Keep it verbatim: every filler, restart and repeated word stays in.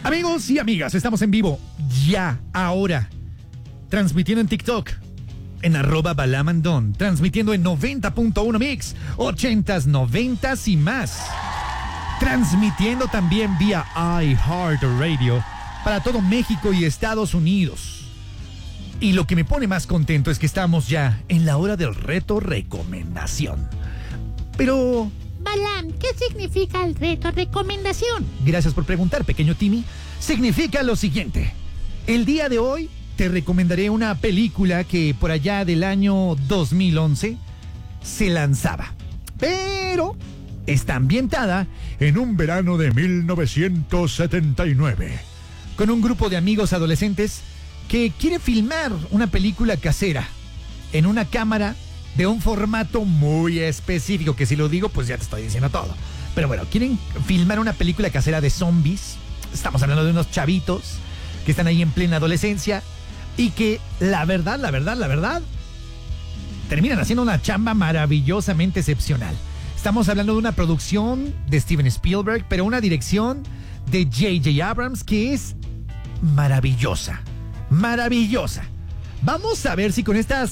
Amigos y amigas, estamos en vivo ya, ahora, transmitiendo en TikTok, en arroba balamandón, transmitiendo en noventa punto uno Mix, ochentas, noventas y más, transmitiendo también vía iHeartRadio para todo México y Estados Unidos. Y lo que me pone más contento es que estamos ya en la hora del reto recomendación. Pero... Balam, ¿qué significa el reto recomendación? Gracias por preguntar, pequeño Timmy. Significa lo siguiente. El día de hoy te recomendaré una película que por allá del año dos mil once se lanzaba, pero está ambientada en un verano de mil novecientos setenta y nueve, con un grupo de amigos adolescentes que quiere filmar una película casera en una cámara de un formato muy específico, que si lo digo, pues ya te estoy diciendo todo. Pero bueno, quieren filmar una película casera de zombies. Estamos hablando de unos chavitos que están ahí en plena adolescencia y que la verdad, la verdad, la verdad, terminan haciendo una chamba maravillosamente excepcional. Estamos hablando de una producción de Steven Spielberg, pero una dirección de J J Abrams que es maravillosa, maravillosa. Vamos a ver si con estas